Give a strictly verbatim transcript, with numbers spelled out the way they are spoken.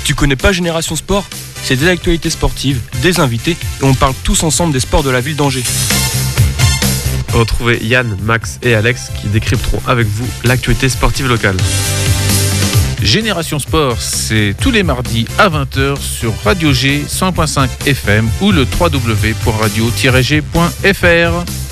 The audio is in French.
Tu connais pas Génération Sport ? C'est des actualités sportives, des invités, et on parle tous ensemble des sports de la ville d'Angers. Retrouvez Yann, Max et Alex qui décrypteront avec vous l'actualité sportive locale. Génération Sport, c'est tous les mardis à vingt heures sur Radio G cent point cinq F M ou le w w w point radio tiret g point f r.